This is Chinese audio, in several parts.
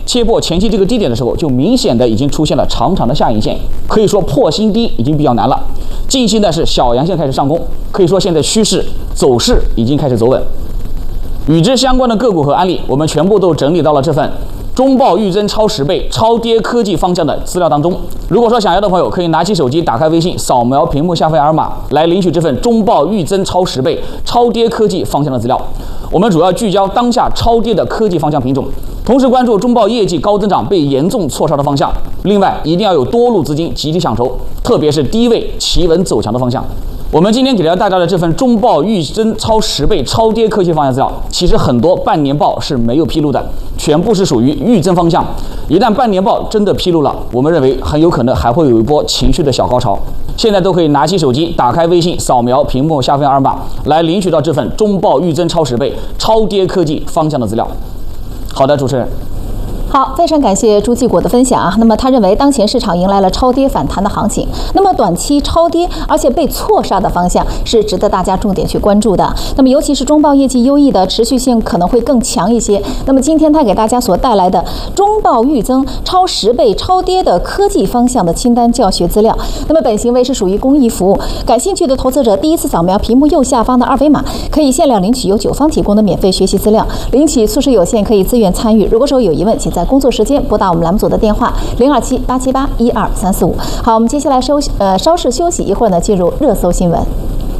切破前期这个低点的时候，就明显的已经出现了长长的下影线，可以说破新低已经比较难了。近期呢是小阳线开始上攻，可以说现在趋势走势已经开始走稳。与之相关的个股和案例，我们全部都整理到了这份中报预增超10倍、超跌科技方向的资料当中。如果说想要的朋友，可以拿起手机，打开微信，扫描屏幕下方二维码来领取这份中报预增超10倍、超跌科技方向的资料。我们主要聚焦当下超跌的科技方向品种，同时关注中报业绩高增长被严重错杀的方向。另外，一定要有多路资金集体享筹，特别是低位企稳走强的方向。我们今天给到大家的这份中报预增超10倍、超跌科技方向资料，其实很多半年报是没有披露的，全部是属于预增方向。一旦半年报真的披露了，我们认为很有可能还会有一波情绪的小高潮。现在都可以拿起手机，打开微信，扫描屏幕下方二维码来领取到这份中报预增超10倍、超跌科技方向的资料。好的，主持人。 好，非常感谢朱继国的分享啊。那么他认为当前市场迎来了超跌反弹的行情，那么短期超跌而且被错杀的方向是值得大家重点去关注的。那么尤其是中报业绩优异的，持续性可能会更强一些。那么今天他给大家所带来的中报预增超10倍、超跌的科技方向的清单教学资料，那么本行为是属于公益服务，感兴趣的投资者第一次扫描屏幕右下方的二维码，可以限量领取由九方提供的免费学习资料。领取素质有限，可以自愿参与。如果说有疑问，请在工作时间拨打我们栏目组的电话027-878-12345。好，我们接下来稍事休息一会儿呢，进入热搜新闻。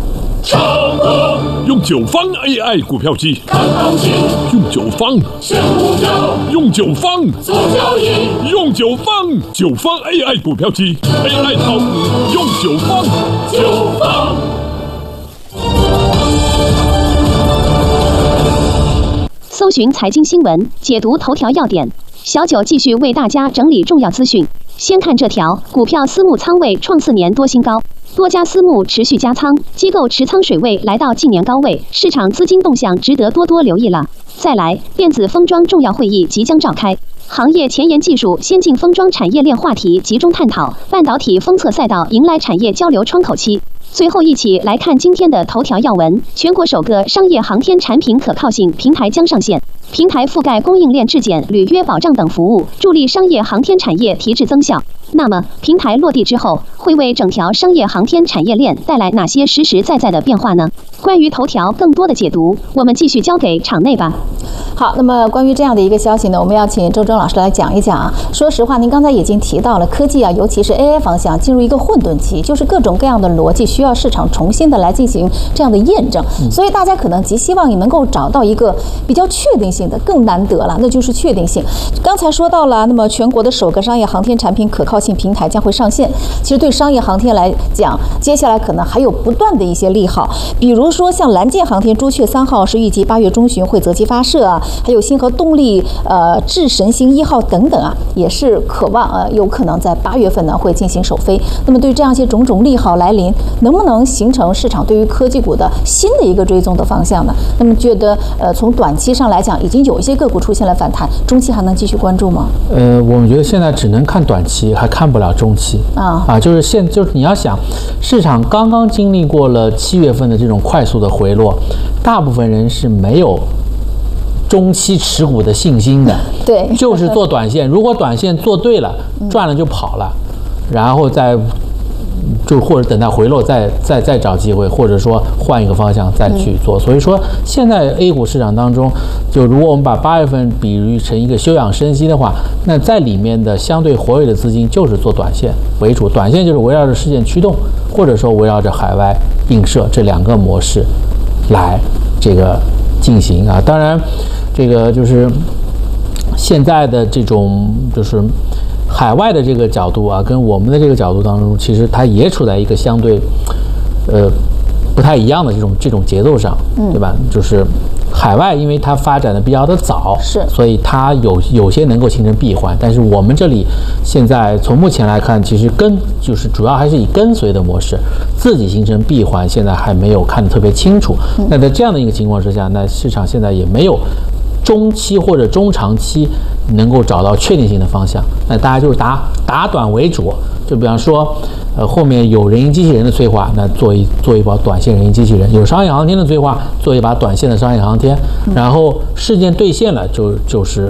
用九方 AI 股票机看行情，用九方选股票，用九方做交易，用九方AI 股票机 AI 炒股，用九方。 搜寻财经新闻，解读头条要点。小九继续为大家整理重要资讯。先看这条，股票私募仓位创4年多新高，多家私募持续加仓，机构持仓水位来到近年高位，市场资金动向值得多留意了。再来，电子封装重要会议即将召开，行业前沿技术先进封装产业链话题集中探讨，半导体封测赛道迎来产业交流窗口期。最后一起来看今天的头条要闻，全国首个商业航天产品可靠性平台将上线，平台覆盖供应链质检、履约保障等服务，助力商业航天产业提质增效。那么，平台落地之后，会为整条商业航天产业链带来哪些实实在在的变化呢？关于头条更多的解读，我们继续交给场内吧。 好，那么关于这样的一个消息呢，我们要请周老师来讲一讲啊。说实话，您刚才已经提到了科技啊，尤其是 AI 方向进入一个混沌期，就是各种各样的逻辑需要市场重新的来进行这样的验证，所以大家可能极希望你能够找到一个比较确定性的，更难得了，那就是确定性。刚才说到了，那么全国的首个商业航天产品可靠性平台将会上线。其实对商业航天来讲，接下来可能还有不断的一些利好，比如说像蓝箭航天朱雀3号是预计8月中旬会择机发射啊，还有星河动力智神星1号等等啊，也是渴望有可能在8月份呢会进行首飞。那么对这样一些种种利好来临，能不能形成市场对于科技股的新的一个追踪的方向呢？那么觉得从短期上来讲，已经有一些个股出现了反弹，中期还能继续关注吗？ 我们觉得现在只能看短期，还看不了中期就是你要想，市场刚刚经历过了7月份的这种快速的回落，大部分人是没有中期持股的信心的， 对， 就是做短线。如果短线做对了，赚了就跑了，然后或者等它回落再找机会，或者说换一个方向再去做。所以说现在 A 股市场当中，就如果我们把8月份比喻成一个休养生息的话，那在里面的相对活跃的资金就是做短线为主，短线就是围绕着事件驱动，或者说围绕着海外映射这2个模式来这个进行啊。当然，这个就是现在的这种就是海外的这个角度啊，跟我们的这个角度当中，其实它也处在一个相对不太一样的这种节奏上，对吧？就是海外因为它发展的比较的早，所以它有些能够形成闭环，但是我们这里现在从目前来看，其实就是主要还是以跟随的模式，自己形成闭环，现在还没有看得特别清楚。那在这样的一个情况之下，那市场现在也没有中期或者中长期能够找到确定性的方向，那大家就是打短为主。就比方说，后面有人形机器人的催化，那做一把短线人形机器人；有商业航天的催化，做一把短线的商业航天。然后事件兑现了，就是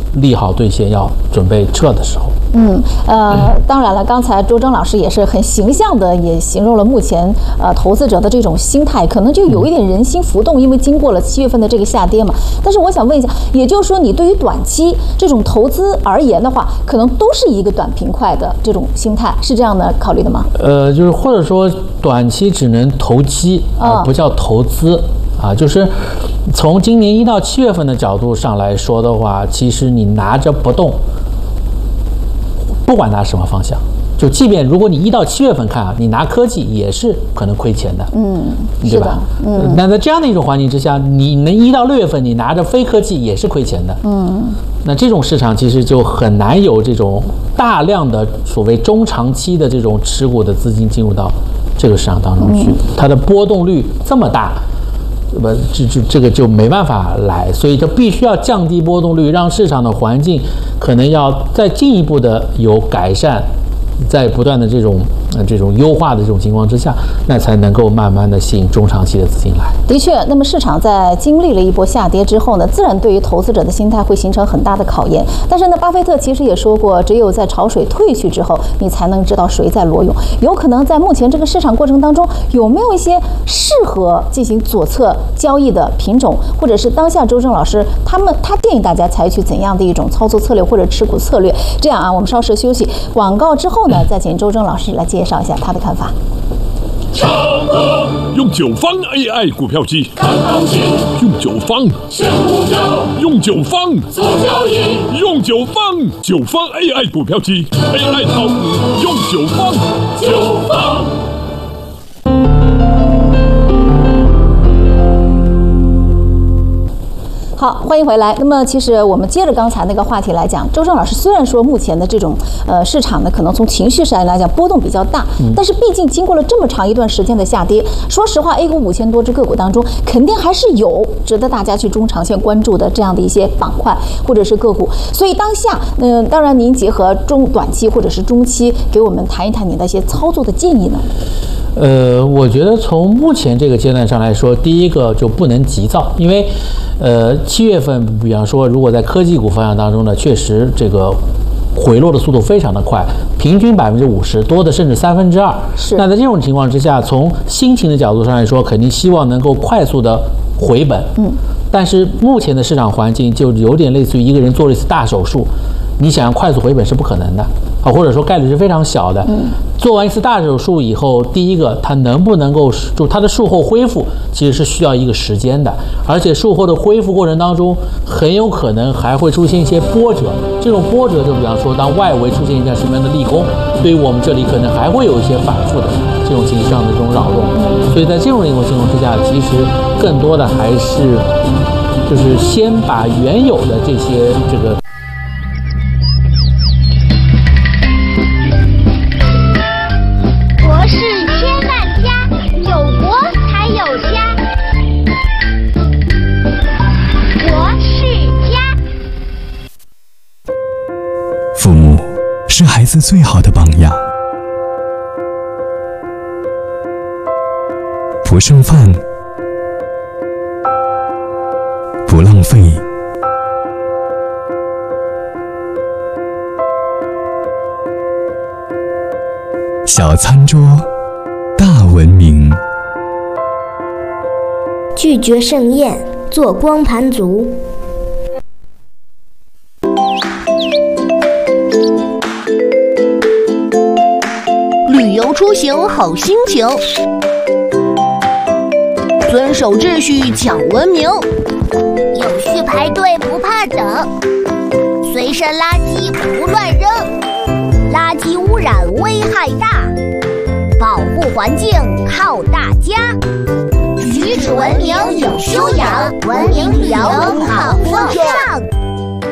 立好队线，要准备撤的时候。 当然了，刚才周征老师也是很形象的，也形容了目前投资者的这种心态，可能就有一点人心浮动，因为经过了7月份的这个下跌嘛。但是我想问一下，也就是说，你对于短期这种投资而言的话，可能都是一个短平快的这种心态，是这样的考虑的吗？ 就是或者说短期只能投机，不叫投资。就是从今年1到7月份的角度上来说的话，其实你拿着不动，不管拿什么方向，就即便如果你1到7月份看你拿科技也是可能亏钱的，对吧？那在这样的一种环境之下，你能1到6月份你拿着非科技也是亏钱的，那这种市场其实就很难有这种大量的所谓中长期的这种持股的资金进入到这个市场当中去，它的波动率这么大。这个就没办法来，所以就必须要降低波动率，让市场的环境可能要再进一步的有改善，在不断的这种优化的这种情况之下，那才能够慢慢的吸引中长期的资金来。 的确，那么市场在经历了一波下跌之后呢，自然对于投资者的心态会形成很大的考验。但是呢，巴菲特其实也说过，只有在潮水退去之后，你才能知道谁在裸泳。有可能在目前这个市场过程当中，有没有一些适合进行左侧交易的品种，或者是当下周征老师他建议大家采取怎样的一种操作策略或者持股策略？这样我们稍事休息，广告之后呢，再请周征老师来介绍一下他的看法。 用9方 AI 股票机，看行情；用9方选股票，用9方做交易；用9方AI 股票机 ，AI 套股用9方。 好，欢迎回来。那么，其实我们接着刚才那个话题来讲，周征老师虽然说目前的这种市场呢，可能从情绪上来讲波动比较大，但是毕竟经过了这么长一段时间的下跌，说实话 ，A 股5000多只个股当中，肯定还是有值得大家去中长线关注的这样的一些板块或者是个股。所以当下，当然您结合短期或者是中期，给我们谈一谈你的一些操作的建议呢？ 我觉得从目前这个阶段上来说，第一个就不能急躁，因为7月份，比方说如果在科技股方向当中呢，确实这个回落的速度非常的快，平均50%，多的甚至2/3。是。那在这种情况之下，从心情的角度上来说，肯定希望能够快速的回本。但是目前的市场环境就有点类似于一个人做了一次大手术，你想要快速回本是不可能的，或者说概率是非常小的。做完一次大手术以后，第一个它能不能够就它的术后恢复，其实是需要一个时间的，而且术后的恢复过程当中，很有可能还会出现一些波折。这种波折就比方说，当外围出现一下什么样的利空，对于我们这里可能还会有一些反复的这种情绪上的这种扰动。所以在这种情况之下，其实更多的还是就是先把原有的这些国事千万家，有国才有家。国事家。 父母是孩子最好的榜样。不剩饭，不浪费，小餐桌，大文明。 拒绝盛宴，做光盘族。 旅游出行好心情，遵守秩序讲文明， 有序排队不怕等，随身垃圾不乱扔，垃圾污染危害大，保护环境靠大家。举止文明有修养，文明旅游好风尚。